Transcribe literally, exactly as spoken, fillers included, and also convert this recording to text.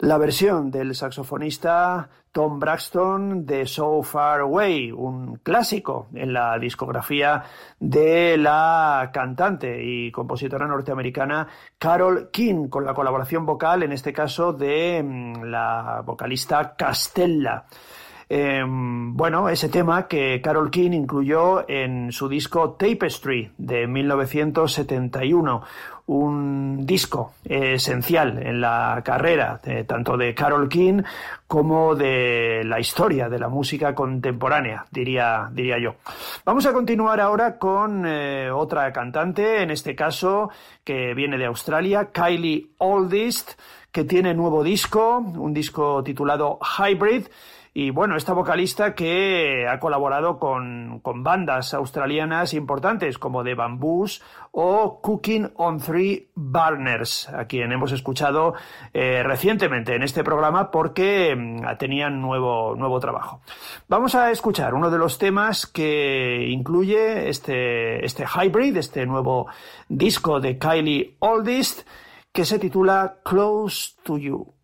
La versión del saxofonista Tom Braxton de So Far Away, un clásico en la discografía de la cantante y compositora norteamericana Carole King, con la colaboración vocal, en este caso, de la vocalista Castella. Eh, bueno, ese tema que Carole King incluyó en su disco Tapestry de mil novecientos setenta y uno, un disco esencial en la carrera de, tanto de Carole King como de la historia de la música contemporánea, diría, diría yo. Vamos a continuar ahora con eh, otra cantante, en este caso que viene de Australia, Kylie Oldest, que tiene nuevo disco, un disco titulado Hybrid. Y bueno, esta vocalista que ha colaborado con, con bandas australianas importantes como The Bamboos o Cooking on Three Burners, a quien hemos escuchado eh, recientemente en este programa porque eh, tenían nuevo, nuevo trabajo. Vamos a escuchar uno de los temas que incluye este, este Hybrid, este nuevo disco de Kylie Oldest, que se titula Close to You.